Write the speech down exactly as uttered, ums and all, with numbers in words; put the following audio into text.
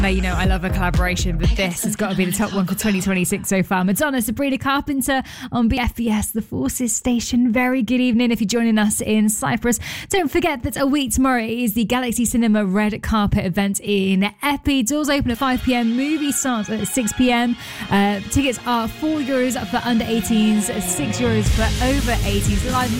Now, you know, I love a collaboration, but this has got to be the top one for twenty twenty-six so far. Madonna, Sabrina Carpenter on B F B S, the Forces Station. Very good evening if you're joining us in Cyprus. Don't forget that a week tomorrow is the Galaxy Cinema Red Carpet event in Epi. Doors open at five p.m. Movie starts at six p.m. Uh, tickets are four euros for under eighteens, six euros for over eighteens. Live